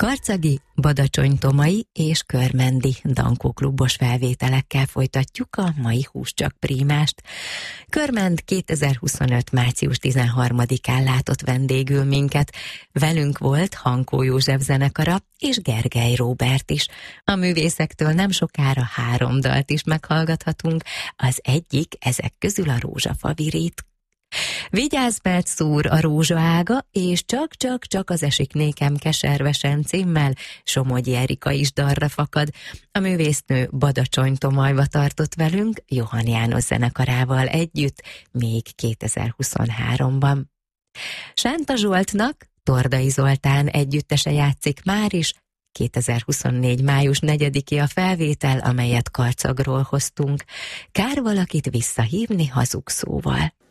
Karcagi, badacsonytomai és körmendi dankóklubos felvételekkel folytatjuk a mai Húscsak prímást. Körmend 2025. március 13-án látott vendégül minket. Velünk volt Hankó József zenekara és Gergely Róbert is. A művészektől nem sokára 3 dalt is meghallgathatunk, az egyik ezek közül a Rózsafa virít. Vigyázz, mert szúr a rózsa ága, és csak az esik nékem keservesen címmel Somogyi Erika is darra fakad. A művésznő badacsonytomajva tartott velünk Johann János zenekarával együtt még 2023-ban. Sánta Zsoltnak Tordai Zoltán együttese játszik már is, 2024. május 4-i a felvétel, amelyet Karcagról hoztunk. Kár valakit visszahívni hazug szóval.